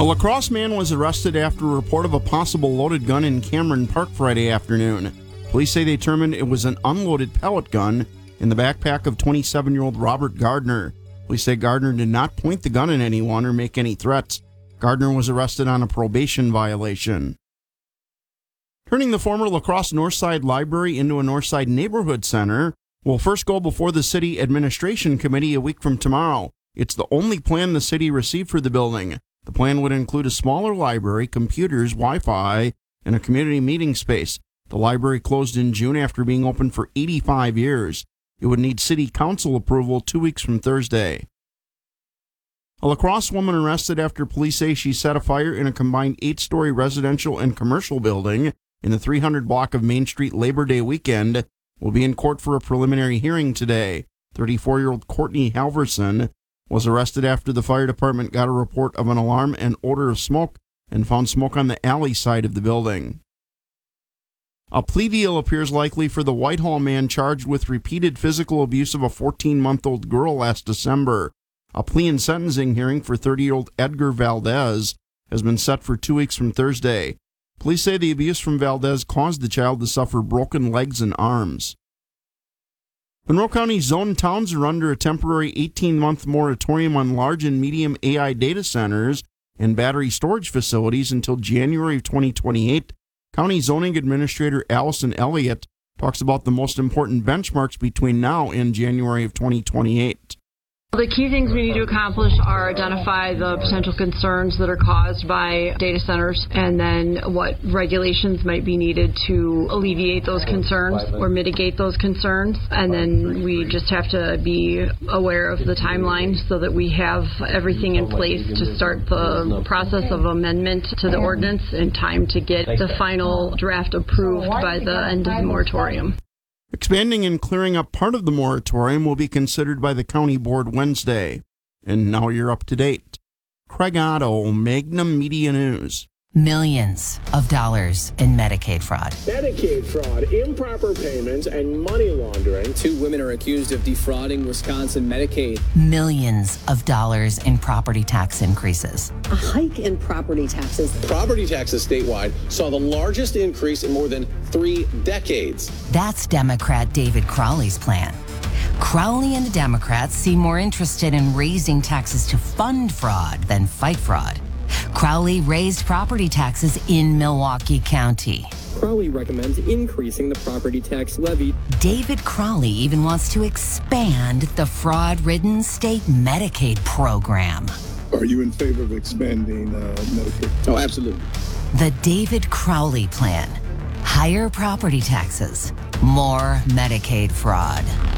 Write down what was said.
A La Crosse man was arrested after a report of a possible loaded gun in Cameron Park Friday afternoon. Police say they determined it was an unloaded pellet gun in the backpack of 27-year-old Robert Gardner. Police say Gardner did not point the gun at anyone or make any threats. Gardner was arrested on a probation violation. Turning the former La Crosse Northside Library into a Northside Neighborhood Center will first go before the City Administration Committee a week from tomorrow. It's the only plan the city received for the building. The plan would include a smaller library, computers, Wi-Fi, and a community meeting space. The library closed in June after being open for 85 years. It would need city council approval 2 weeks from Thursday. A La Crosse woman arrested after police say she set a fire in a combined 8-story residential and commercial building in the 300 block of Main Street Labor Day weekend will be in court for a preliminary hearing today. 34-year-old Courtney Halverson was arrested after the fire department got a report of an alarm and odor of smoke and found smoke on the alley side of the building. A plea deal appears likely for the Whitehall man charged with repeated physical abuse of a 14-month-old girl last December. A plea and sentencing hearing for 30-year-old Edgar Valdez has been set for 2 weeks from Thursday. Police say the abuse from Valdez caused the child to suffer broken legs and arms. Monroe County's zoned towns are under a temporary 18-month moratorium on large and medium AI data centers and battery storage facilities until January of 2028. County Zoning Administrator Allison Elliott talks about the most important benchmarks between now and January of 2028. The key things we need to accomplish are identify the potential concerns that are caused by data centers and then what regulations might be needed to alleviate those concerns or mitigate those concerns. And then we just have to be aware of the timeline so that we have everything in place to start the process of amendment to the ordinance in time to get the final draft approved by the end of the moratorium. Expanding and clearing up part of the moratorium will be considered by the county board Wednesday. And now you're up to date. Craig Otto, Magnum Media News. Millions of dollars in Medicaid fraud. Medicaid fraud, improper payments, and money laundering. 2 women are accused of defrauding Wisconsin Medicaid. Millions of dollars in property tax increases. A hike in property taxes. Property taxes statewide saw the largest increase in more than 3 decades. That's Democrat David Crowley's plan. Crowley and the Democrats seem more interested in raising taxes to fund fraud than fight fraud. Crowley raised property taxes in Milwaukee County. Crowley recommends increasing the property tax levy. David Crowley even wants to expand the fraud-ridden state Medicaid program. Are you in favor of expanding Medicaid? Oh, absolutely. The David Crowley plan. Higher property taxes, more Medicaid fraud.